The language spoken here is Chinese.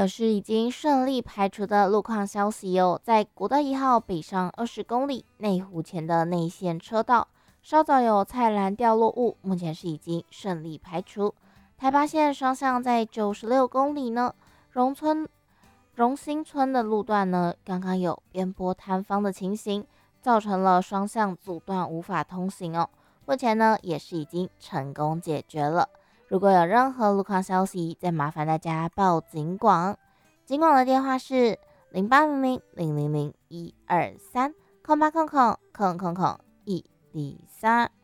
有是已经顺利排除的路况消息哦，在国道1号北上20公里内湖前的内线车道，稍早有菜篮掉落物，目前是已经顺利排除。台八线双向在96公里呢，荣兴村的路段呢，刚刚有边坡塌方的情形，造成了双向阻断无法通行哦。目前呢，也是已经成功解决了。如果有任何路况消息，再麻烦大家报警广。警广的电话是0800000123，0800000123。